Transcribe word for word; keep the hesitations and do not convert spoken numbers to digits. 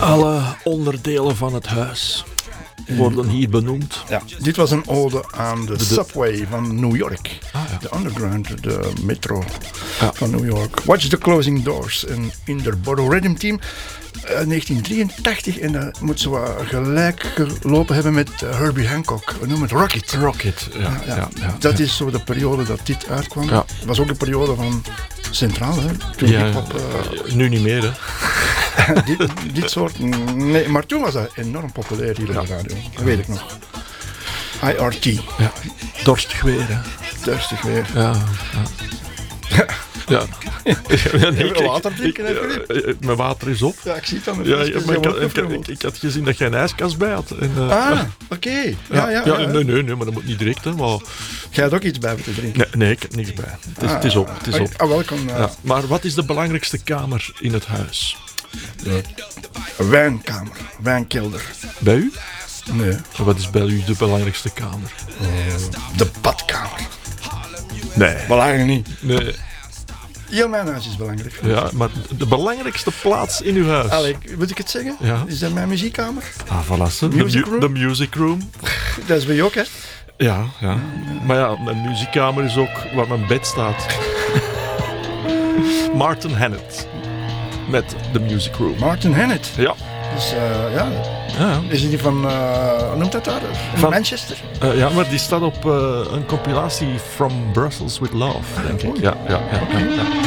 Alle onderdelen van het huis worden hier benoemd. Ja, dit was een ode aan de, De- subway van New York. Ah, ja. De underground, de metro Ja. van New York. Watch the Closing Doors. Een Interborough Rhythm Team. Uh, negentien drieëntachtig. En dat moet zo wat gelijk gelopen hebben met uh, Herbie Hancock. We noemen het Rocket. Rocket, ja. Ja, ja, ja, dat ja. is zo de periode dat dit uitkwam. Ja. Het was ook de periode van Centraal, hè? Toen Ja, hip-hop, uh, nu niet meer, hè. dit, dit soort... Nee, maar toen was dat enorm populair hier op de radio. Dat weet ik nog. I R T. Ja. Dorstig weer, hè. Durstig weer. Ja. Ja. Ja. Ja, nee, Even water drinken, hè, ik- Filip? eh, eh, Mijn water is op. Ja, ik zie het aan de Ja, fles, ja, dus maar ik, hij had, wordt ik, gevuld. ik, ik had gezien dat jij een ijskast bij had. En, uh, Ah, oké. Okay. Ja, ja, ja. nee, nee, nee, maar dat moet niet direct, hè. Maar, Jij had ook iets bij te drinken. nee, nee, ik heb niks bij. Het is, het is op, het is op. Ah, welkom. Uh, Ja. Maar wat is de belangrijkste kamer in het huis? de wijnkamer, wijnkelder. Bij u? Nee, En wat is bij u de belangrijkste kamer? de badkamer. Nee. Belangrijk niet. Nee. Heel mijn huis is belangrijk. Ja, maar de belangrijkste plaats in uw huis? Allee, moet ik het zeggen? Ja. Is dat mijn muziekkamer? Ah, voilà. De Music mu- room? De music room. Dat is bij jou ook, hè? Ja, ja. Maar ja, mijn muziekkamer is ook waar mijn bed staat. Martin Hannett. Met de music room. Martin Hannett. Ja. Dus uh, ja, Ja, is die van, uh, hoe noemt dat daar? Van Van- Manchester? uh, ja, maar die staat op uh, een compilatie From Brussels with Love, denk ik. Ja, ja, ja, ja, ja.